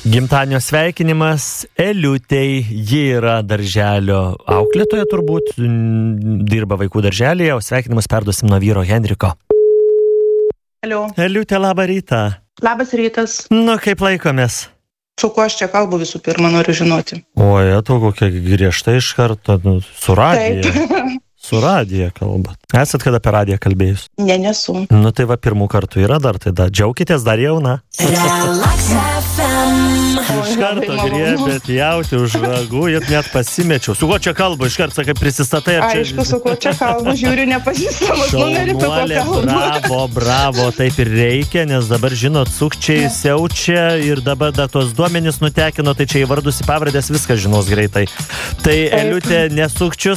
Gimtadienio sveikinimas Eliutei, ji yra darželio auklėtoja turbūt, dirba vaikų darželėje, o sveikinimus perduosim nuo vyro Henriko. Alio. Eliutė, labą rytą. Labas rytas. Nu, kaip laikomės? Su kuo aš čia kalbu visų pirma, noriu žinoti. Oi, tu kokia griežtai iš karto, su radija. Taip. Su radija kalbat. Esat kada per radiją kalbėjus? Ne, nesu. Nu, tai va, pirmų kartų yra dar, tai džiaukitės dar jauna. Iš karto griebėt jauti už ragų, jat net pasimečiau. Su kuo čia kalbu, iš karto, sakai, prisistatai. Aišku, su kuo čia kalbu, žiūriu, nepažįstamas numerį, apie ko kalbu. Bravo, taip ir reikia, nes dabar, žinot, sukčiai siaučia ir dabar dar tos duomenys nutekino, tai čia įvardus į pavardės viską žinos greitai. Tai Eliutė, nesukčius,